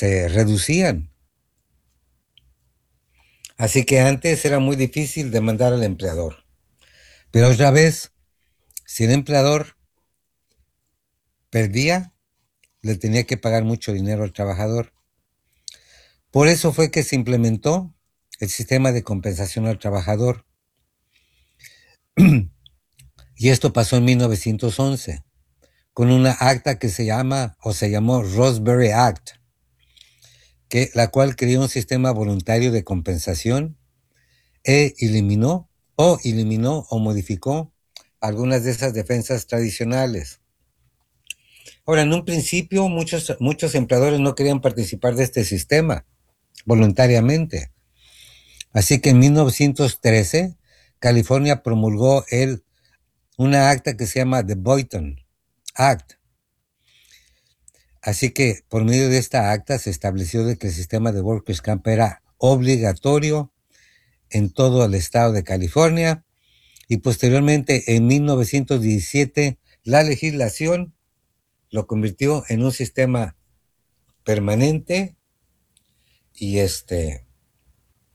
se reducían. Así que antes era muy difícil demandar al empleador. Pero otra vez, si el empleador perdía, le tenía que pagar mucho dinero al trabajador. Por eso fue que se implementó el sistema de compensación al trabajador. Y esto pasó en 1911, con una acta que se llama, o se llamó Roseberry Act, la cual creó un sistema voluntario de compensación eliminó o modificó algunas de esas defensas tradicionales. Ahora, en un principio, muchos empleadores no querían participar de este sistema voluntariamente. Así que en 1913, California promulgó una acta que se llama The Boynton Act. Así que por medio de esta acta se estableció de que el sistema de Workers' Comp era obligatorio en todo el estado de California, y posteriormente en 1917 la legislación lo convirtió en un sistema permanente y